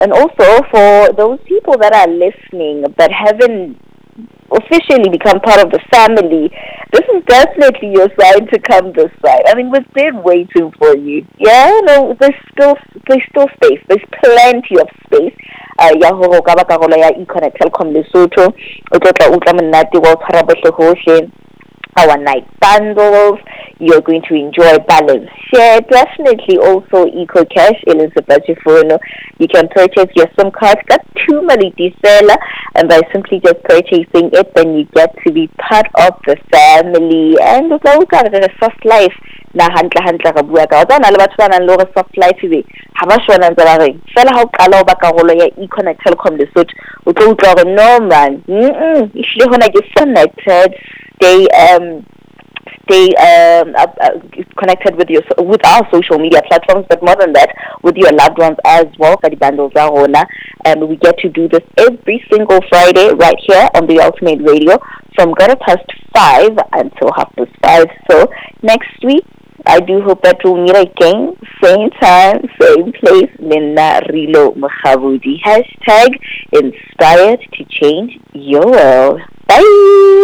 And also for those people that are listening but haven't officially become part of the family, this is definitely your sign to come this side. I mean, we've been waiting for you. Yeah, no, there's still space. There's plenty of space. Ya hore ka ba karolo ya Econnect Telecom Lesotho, o tlotla utla monate wa tshwara bohle hohle, our night bundles. You're going to enjoy balance share. Definitely also EcoCash, Elizabeth Jifuno. You can purchase your SIM card, got 2 Maliti seller, and by simply just purchasing it, then you get to be part of the family. And it's a soft life. Na hantle ga bua ka tsana le batho ba nang le gore soft life be ha ba shona ntse ba re fela ha o qala o ba karolo ya Econnect Telecom Lesotho o tlo utlwa gore no man ehlile hona ke connected. Stay connected with our social media platforms, but more than that, with your loved ones as well. And we get to do this every single Friday right here on the Ultimate Radio from 5:15 until 5:30. So next week, I do hope that we'll meet again, same time, same place. Lena Rilo Mukhabudi #inspired to change your world. Bye.